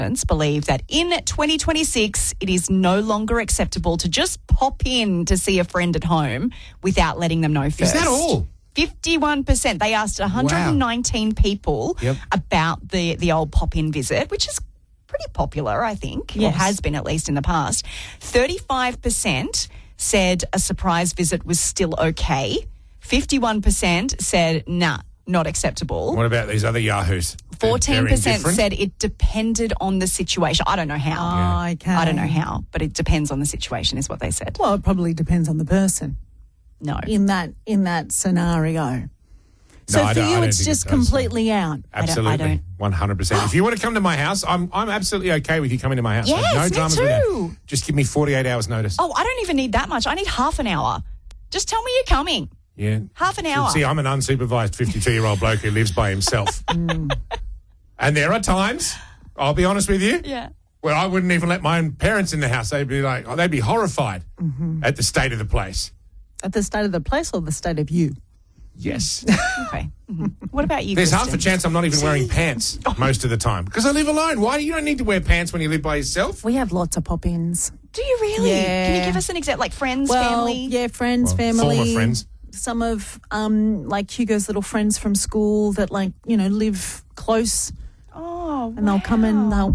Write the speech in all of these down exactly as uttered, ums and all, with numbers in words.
believe that in twenty twenty-six, it is no longer acceptable to just pop in to see a friend at home without letting them know first. Is that all? fifty-one percent. They asked one hundred nineteen wow. people yep. about the, the old pop-in visit, which is pretty popular, I think, yes. or has been at least in the past. thirty-five percent said a surprise visit was still okay. fifty-one percent said, nah, not acceptable. What about these other yahoos? fourteen percent said it depended on the situation. I don't know how. Oh, yeah. okay. I don't know how, but it depends on the situation is what they said. Well, it probably depends on the person. No. In that in that scenario. So no, for you, it's just it completely so. out. Absolutely. I don't, I don't. one hundred percent. If you want to come to my house, I'm I'm absolutely okay with you coming to my house. Yes, no me dramas too. with that. Just give me forty-eight hours notice. Oh, I don't even need that much. I need half an hour. Just tell me you're coming. Yeah. Half an hour. See, I'm an unsupervised fifty-two-year-old bloke who lives by himself. mm. And there are times, I'll be honest with you, yeah. where I wouldn't even let my own parents in the house. They'd be like, oh, they'd be horrified mm-hmm. at the state of the place. At the state of the place or the state of you? Yes. Okay. Mm-hmm. What about you, There's Kristen? half a chance I'm not even wearing pants most of the time because I live alone. Why? You don't need to wear pants when you live by yourself. We have lots of pop-ins. Do you really? Yeah. Can you give us an example? Like friends, well, family? Yeah, friends, well, family. Former friends. Some of, um, like, Hugo's little friends from school that, like, you know, live close. Oh, And wow. they'll come in, they'll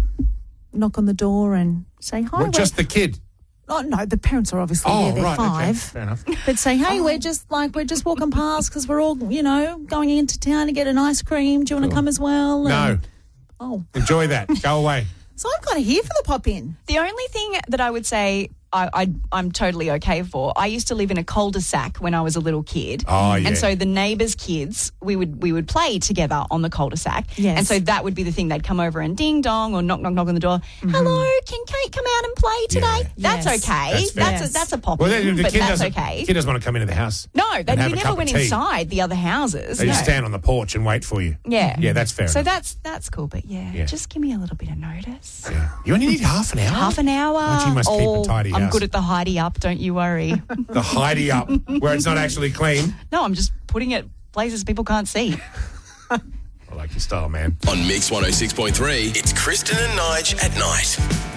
knock on the door and say, hi. Well, just the kid? Oh, no, the parents are obviously oh, there. They're right, five. Okay. Fair enough. But say, hey, oh. we're just, like, we're just walking past because we're all, you know, going into town to get an ice cream. Do you want to cool. come as well? No. And, oh. Enjoy that. Go away. So I'm kind of here for the pop-in. The only thing that I would say I, I, I'm totally okay for, I used to live in a cul-de-sac when I was a little kid. Oh, yeah. And so the neighbours' kids, we would we would play together on the cul-de-sac. Yes. And so that would be the thing. They'd come over and ding-dong or knock, knock, knock on the door. Mm-hmm. Hello, can Kate come out and play today? Yeah. That's Yes. okay. That's fair. That's, Yes. a, that's a pop-in, Well, the, the but kid that's doesn't, okay. kid doesn't want to come into the house. No, they, and have we a never cup went of tea. inside the other houses. They no. just stand on the porch and wait for you. Yeah. Yeah, that's fair So enough. that's that's cool, but yeah, Yeah. just give me a little bit of notice. Yeah. You only need half an hour? Half an hour. Oh, you must keep oh, a tidy I'm house. good at the Heidi up, don't you worry. The Heidi up, where it's not actually clean. No, I'm just putting it places people can't see. I like your style, man. On Mix one oh six point three, it's Kristen and Nige at night.